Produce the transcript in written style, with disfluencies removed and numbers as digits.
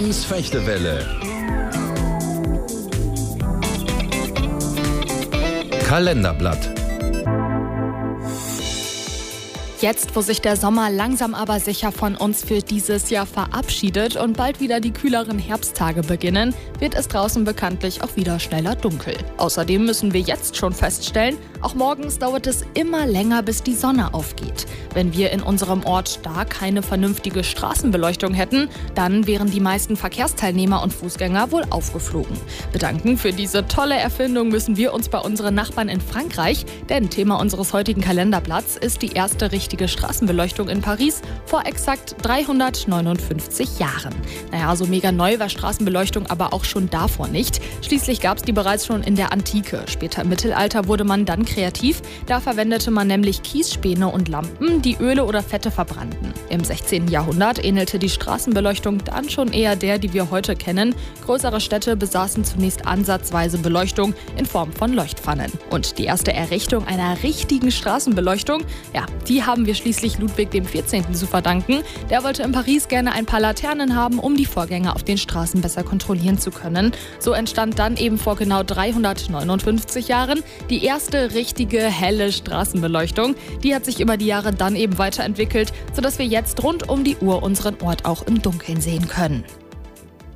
Brems Fechtewelle. Kalenderblatt. Jetzt, wo sich der Sommer langsam aber sicher von uns für dieses Jahr verabschiedet und bald wieder die kühleren Herbsttage beginnen, wird es draußen bekanntlich auch wieder schneller dunkel. Außerdem müssen wir jetzt schon feststellen, auch morgens dauert es immer länger, bis die Sonne aufgeht. Wenn wir in unserem Ort da keine vernünftige Straßenbeleuchtung hätten, dann wären die meisten Verkehrsteilnehmer und Fußgänger wohl aufgeflogen. Bedanken für diese tolle Erfindung müssen wir uns bei unseren Nachbarn in Frankreich, denn Thema unseres heutigen Kalenderblatts ist die erste richtige Straßenbeleuchtung in Paris vor exakt 359 Jahren. Naja, so mega neu war Straßenbeleuchtung aber auch schon davor nicht. Schließlich gab es die bereits schon in der Antike. Später im Mittelalter wurde man dann kreativ. Da verwendete man nämlich Kiesspäne und Lampen, die Öle oder Fette verbrannten. Im 16. Jahrhundert ähnelte die Straßenbeleuchtung dann schon eher der, die wir heute kennen. Größere Städte besaßen zunächst ansatzweise Beleuchtung in Form von Leuchtpfannen. Und die erste Errichtung einer richtigen Straßenbeleuchtung, ja, die haben wir schließlich Ludwig XIV. Zu verdanken. Der wollte in Paris gerne ein paar Laternen haben, um die Vorgänge auf den Straßen besser kontrollieren zu können. So entstand dann eben vor genau 359 Jahren die erste richtige helle Straßenbeleuchtung. Die hat sich über die Jahre dann eben weiterentwickelt, sodass wir jetzt rund um die Uhr unseren Ort auch im Dunkeln sehen können.